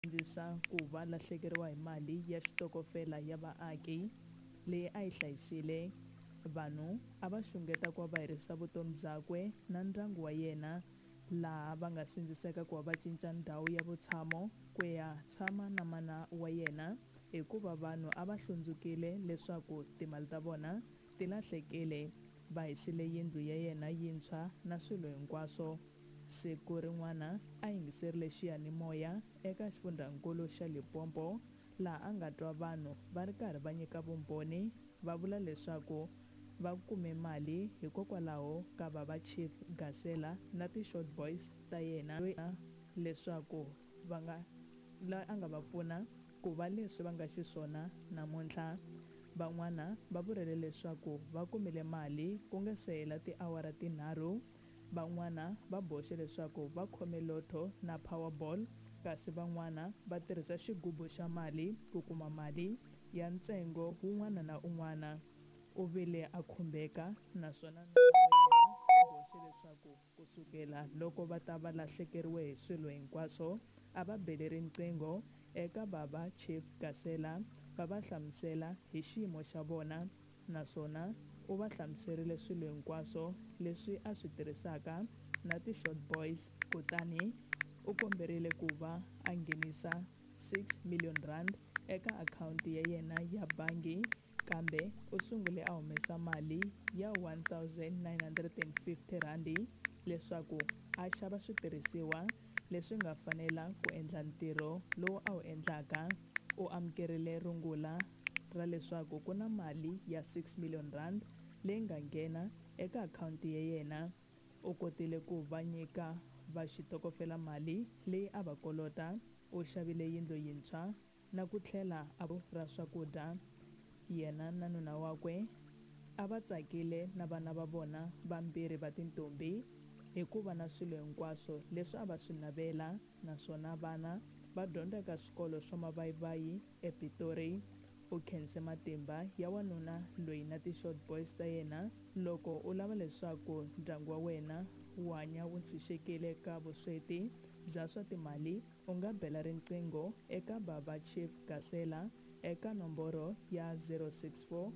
sindzisa ku va lahlekeriwa hi mali ya xitokofela ya vaaki leyi a yi hlayisile vanhu a va xungeta ku va va herisa vutomi byakwe na ndyangu wa yena, laha va nga sindziseka ku va va cinca ndhawu ya vutshamo ku ya tshama na mana wa yena hikuva vanhu a va hlundzukile leswaku timali ta vona ti lahlekile. Va hisile yindlu ya yena yintshwa na swilo hinkwaswo. Siku rin'wana a yingiserile xiyanimoya eka xifundzankulu xa Limpopo, laha a nga twa vanhu va ri karhi va nyika vumbhoni va vula leswaku va kume mali hikokwalaho ka baba Chief Gasela na ti-short boys ta yena, leswaku la a nga va pfuna ku va leswi va nga xiswona namuntlha. Van'wana va vurile leswaku va kumile mali ku nga se hela tiawara tinharhu. Van'wana va boxe leswaku va khome lotto na Powerball, kasi van'wana va tirhisa xigubu xa mali ku kuma mali ya ntsengo wun'wana na un'wana. U vile a khumbeka naswona u boxe leswaku kusukela loko va ta va lahlekeriwe hi swilo hinkwaswo a va bele riqingho eka baba Chief Gasela va va hlamusela hi xiyimo xa vona, naswona u va hlamuserile swilo hinkwaswo leswi a swi tirhisaka na ti-short boys. Kutani u komberile ku va a nghenisa 6 million rand eka akhawunti ya yena ya bangi, kambe u sungule a humesa mali ya 1950 randi leswaku a xava switirhisiwa leswi nga fanela ku endla ntirho lowu a wu endlaka. U amukerile rungula ra leswaku ku na mali ya 6 million rand leyi nga nghena eka akhawunti ya yena. U kotile ku va nyika va xitokofela mali leyi a va kolota. U xavile yindlu yintshwa na ku tlhela a ra swakudya. Yena na nuna wakwe a va tsakile na vana va vona vambirhi va tintombi hikuva na swilo hinkwaswo leswi a va swi navela, naswona vana va dyondza eka swikolo swa Mavayivayi ePitori. U khense matimba ya wanuna loyi na ti-short boys ta yena. Loko u lava leswaku ndyangu wa wena wu hanya wu tshunxekile ka vusweti bya swa timali, u nga bela riqingho eka baba Chief Gasela eka nomboro ya 064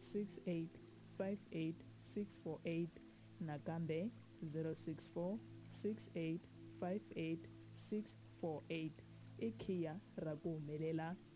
6858 648 nakambe 064 6858 648. I khiya ra ku humelela.